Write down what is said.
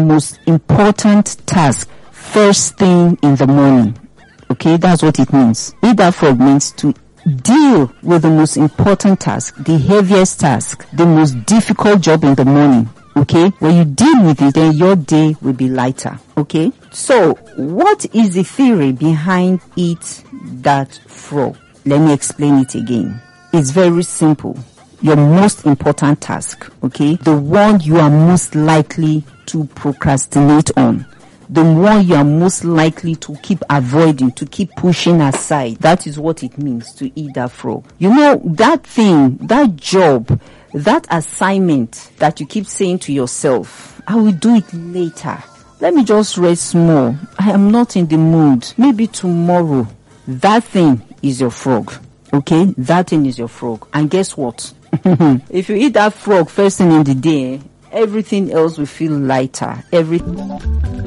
most important task first thing in the morning. Okay, that's what it means. Eat that frog means to deal with the most important task, the heaviest task, the most difficult job in the morning. Okay, when you deal with it, then your day will be lighter. Okay, so what is the theory behind eat that frog? Let me explain it again. It's very simple. Your most important task, okay, the one you are most likely to procrastinate on, the one you are most likely to keep avoiding, to keep pushing aside. That is what it means to eat that frog. You know, that thing, that job, that assignment that you keep saying to yourself, I will do it later. Let me just rest small. I am not in the mood. Maybe tomorrow. That thing is your frog. Okay? That thing is your frog. And guess what? If you eat that frog first thing in the day, everything else will feel lighter. Everything.